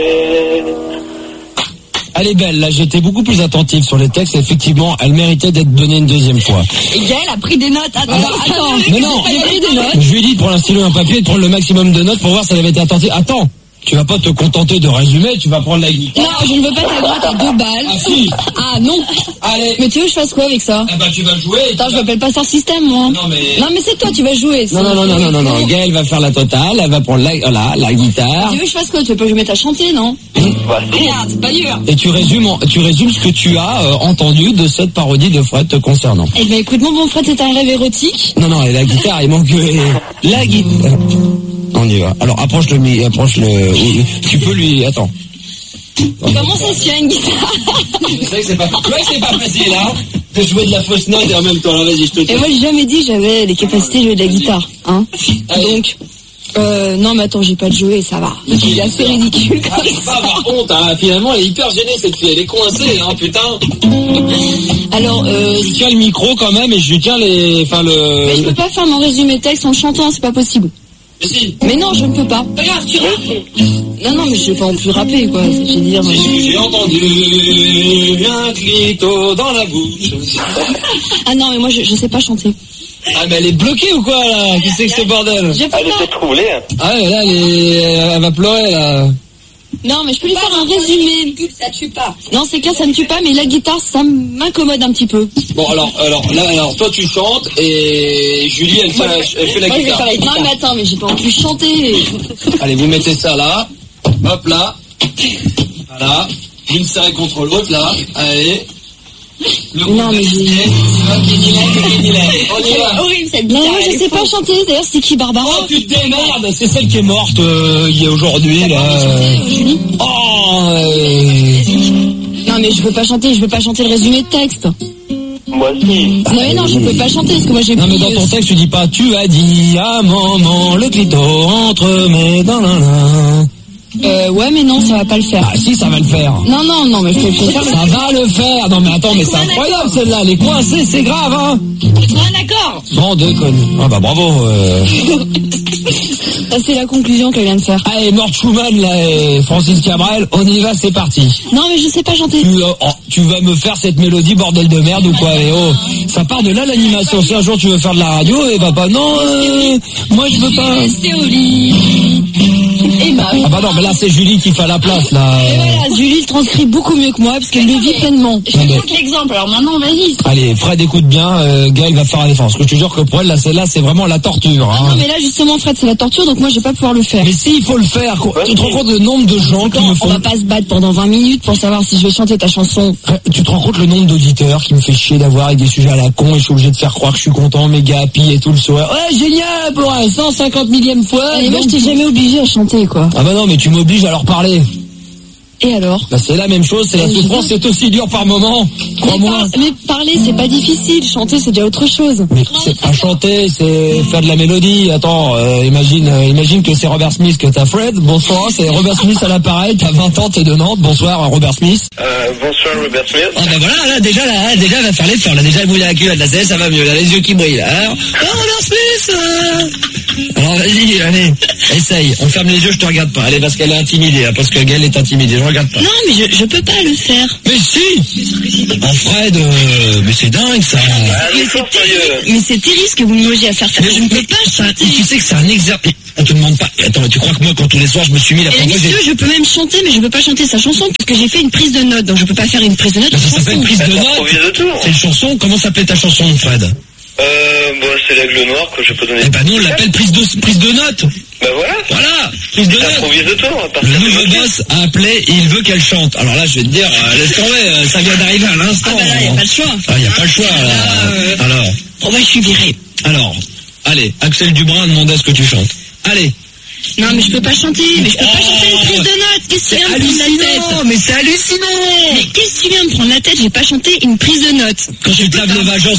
Elle est belle, là j'étais beaucoup plus attentif sur les textes, effectivement elle méritait d'être donnée une deuxième fois. Et Gaël a pris des notes, attends. Mais non, j'ai pris des notes. je lui ai dit de prendre un stylo et un papier et de prendre le maximum de notes pour voir si elle avait été attentive. Attends, tu vas pas te contenter de résumer, tu vas prendre la guitare. Non, je ne veux pas ta gratte à 2 balles. Ah si. Ah non. Allez. Mais tu veux que je fasse quoi avec ça? Eh ben tu vas jouer. Attends, je m'appelle pas Star System, moi. Non mais c'est toi, tu vas jouer. Non. Gaëlle va faire la totale, elle va prendre la guitare. Tu veux que je fasse quoi? Tu veux pas que je mette à chanter, non? Regarde, c'est pas dur. Et tu résumes ce que tu as entendu de cette parodie de Fred te concernant. Eh ben écoute, mon bon Fred, c'est un rêve érotique. Non, et la guitare, il manque la guitare. On y va. Alors approche le. Tu peux lui. Attends. Comment ça se fait une guitare? Je sais que c'est pas facile, hein, de jouer de la fausse note et en même temps. Alors vas-y, je te. Et moi, j'ai jamais dit que j'avais les capacités de jouer de la guitare, hein. Donc. Non mais attends, j'ai pas de jouer, ça va. Il est assez ridicule comme ça. Pas avoir honte, hein. Finalement elle est hyper gênée cette fille, elle est coincée, hein, putain. Alors je tiens le micro quand même et je tiens Mais je peux pas faire mon résumé texte en chantant, c'est pas possible. Mais si. Mais non, je ne peux pas. Regarde, tu Non, mais je vais pas en plus rapper, quoi. Je veux dire. J'ai entendu un clito dans la bouche. Ah non, mais moi je sais pas chanter. Ah mais elle est bloquée ou quoi là? Qu'est-ce que c'est ce bordel? Elle était troublée. Ah ouais, là elle va pleurer là. Non mais je peux lui faire un résumé. Ça tue pas. Non, c'est clair, ça ne tue pas, mais la guitare ça m'incommode un petit peu. Bon alors toi tu chantes et Julie elle fait la guitare. Non mais attends, mais j'ai pas en plus chanter. Allez, vous mettez ça là. Hop là. Voilà. L'une serrée contre l'autre là. Allez. Non mais on y va. Horrible cette guitare. Non, je sais pas chanter. D'ailleurs, c'est qui Barbara? Oh tu te démerdes, c'est celle qui est morte il y a aujourd'hui là. Julie. Oh. Non mais je veux pas chanter le résumé de texte. Moi aussi. Non mais non, je peux pas chanter parce que moi j'ai. Non mais dans ton texte tu dis pas tu as dit à maman le clito entre mes dents. Ouais mais non, ça va pas le faire. Ah si, ça va le faire. Non, mais je peux faire. Ça va le faire. Non mais attends, mais c'est incroyable celle-là, elle est coincée, c'est grave, hein. Un accord. Sans déconner. Ah bah bravo. Ça c'est la conclusion qu'elle vient de faire. Allez, Mort Schumann là et Francis Cabrel, on y va, c'est parti. Non mais je sais pas chanter. Tu vas me faire cette mélodie bordel de merde ou quoi? Et oh, ça part de là l'animation. Si un jour tu veux faire de la radio, et bah pas non, moi je veux pas. Rester au lit. Ah bah non, mais là c'est Julie qui fait la place là. Et voilà, Julie le transcrit beaucoup mieux que moi parce qu'elle le vit pleinement. Je te montre l'exemple, alors maintenant vas-y. Allez, Fred écoute bien, Gaël va faire la défense. Je te jure que pour elle là, celle-là c'est vraiment la torture. Hein. Ah non mais là justement Fred c'est la torture donc moi je vais pas pouvoir le faire. Mais si, il faut le faire. Tu te rends compte le nombre de gens qui me font... On va pas se battre pendant 20 minutes pour savoir si je vais chanter ta chanson. Tu te rends compte le nombre d'auditeurs qui me fait chier d'avoir avec des sujets à la con et je suis obligé de faire croire que je suis content, méga happy et tout le soir. Ouais, génial pour un 150 millième fois. Et moi je t'ai jamais obligé à chanter quoi. Ah bah non mais tu m'obliges à leur parler. Et alors? Bah c'est la même chose, c'est la souffrance, c'est aussi dur par moment. Crois-moi. Mais parler c'est pas difficile, chanter c'est déjà autre chose. Mais c'est pas chanter, c'est faire de la mélodie. Attends, imagine que c'est Robert Smith que t'as. Fred, bonsoir, c'est Robert Smith à l'appareil, t'as 20 ans, t'es de Nantes. Bonsoir Robert Smith. Bonsoir Robert Smith. Ah bah voilà, là déjà elle va faire l'effort, là déjà elle mouille la culotte, là ça va mieux, là les yeux qui brillent là. Alors, Robert Smith Alors vas-y, allez, essaye, on ferme les yeux, je te regarde pas. Allez, parce qu'elle est intimidée, hein, parce que Gaëlle est intimidée, je regarde pas. Non mais je peux pas le faire. Mais si En Fred, mais c'est dingue ça. Mais c'est terrible ce que vous m'obligez à faire ça. Je ne peux pas ça. Tu sais que c'est un exercice. On te demande pas. Attends, tu crois que moi quand tous les soirs je me suis mis la première fois. Je peux même chanter mais je peux pas chanter sa chanson parce que j'ai fait une prise de notes donc je peux pas faire une prise de notes. Ça s'appelle une prise de notes. C'est une chanson. Comment s'appelait ta chanson, Fred? C'est l'aigle noir que je peux donner. Eh ben nous on l'appelle prise de notes. Ben voilà. Voilà, prise de notes. Le nouveau boss a appelé et il veut qu'elle chante. Alors là je vais te dire, laisse tomber, ça vient d'arriver à l'instant. Ah bah là y a pas le choix. Ah y a pas le choix là. Alors. Oh bah je suis viré. Alors, allez, Axel Dubrin demande à ce que tu chantes. Allez. Non mais je peux pas chanter, une prise de notes. Qu'est-ce que tu viens me prendre la tête? Mais c'est hallucinant. Mais qu'est-ce que tu viens me prendre la tête? J'ai pas chanté une prise de notes. Quand tu te laves le vagin